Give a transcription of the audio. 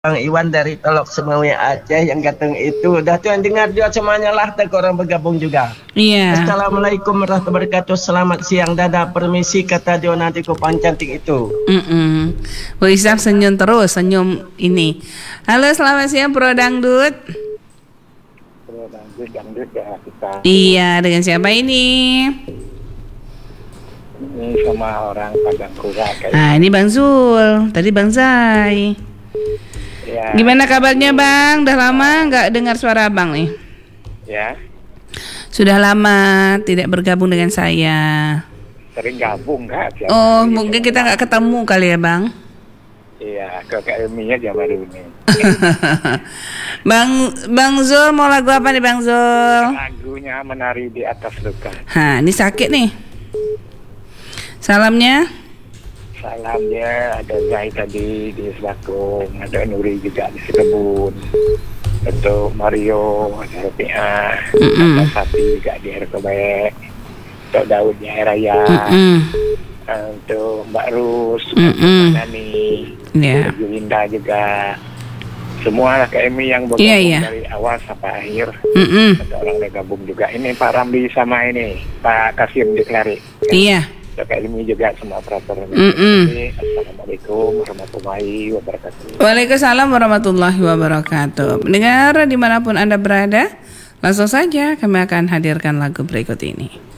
Bang Iwan dari Telok Semawi Aceh yang kateng itu. Dah tuan dengar juga semuanya lah, tak orang bergabung juga. Iya. Assalamualaikum warahmatullahi wabarakatuh. Selamat siang, dadah, permisi, kata dia nanti ku pancantik itu. Bu Isam senyum terus, senyum ini. Halo, selamat siang Pro Dangdut. Pro Dangdut ya kita. Iya, dengan siapa ini? Ini sama orang Padang Kura kayak. Nah, ini Bang Zul. Tadi Bang Zai. Ya. Gimana kabarnya Bang? Udah lama nggak dengar suara Abang nih? Ya. Sudah lama tidak bergabung dengan saya. Sering gabung nggak? Oh, mungkin kita nggak ketemu kali ya Bang? Iya, ke KMI aja baru ini. Bang Zul mau lagu apa nih Bang Zul? Lagunya Menari di Atas Luka. Nah, ini sakit nih. Salamnya? Salam dia, ada Zai tadi di Sebakung, ada Nuri juga di Sekebun. Untuk Mario, ada Rupiah, ada Sapi juga di RKB. Untuk Daud di Air Raya. Untuk Mbak Rus, Nani, Julinda juga. Semua KMI yang bergabung dari awal sampai akhir. Ada orang yang gabung juga. Ini Pak Ramli sama ini Pak Kasim Deklari. Iya. KMI juga semua operator. Assalamualaikum warahmatullahi wabarakatuh. Waalaikumsalam warahmatullahi wabarakatuh. Pendengar dimanapun Anda berada, langsung saja kami akan hadirkan lagu berikut ini.